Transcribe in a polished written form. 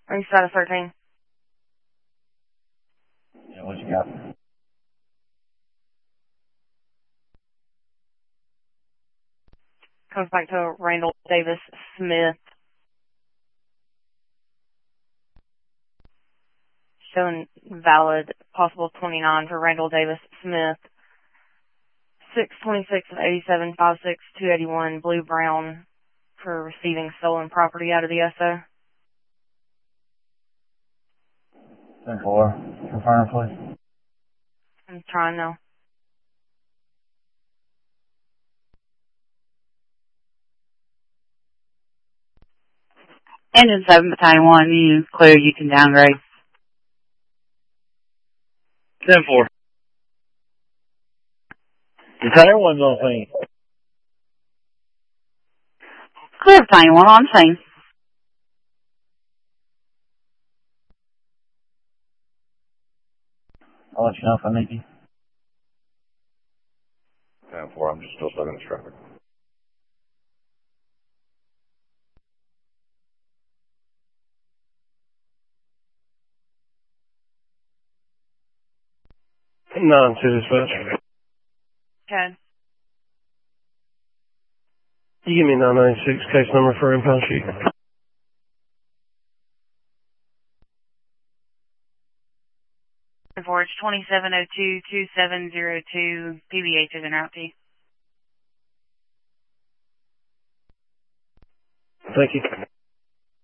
Are you status 13? Yeah, what you got? Comes back to Randall Davis Smith. Showing valid, possible 29 for Randall Davis Smith. 626 of 87, 56, 281, Blue Brown for receiving stolen property out of the SO. 10-4. Confirm, please. I'm trying now. Engine 7 Battalion 1, you clear, you can downgrade. 10-4. Battalion 1's on scene. Clear Battalion 1 on scene. I'll let you know if I need you. 10-4, I'm just still stuck in this traffic. None to dispatch. Okay. You give me 996 case number for impound sheet. For it's 2702-2702, PBH is en route to you. Thank you.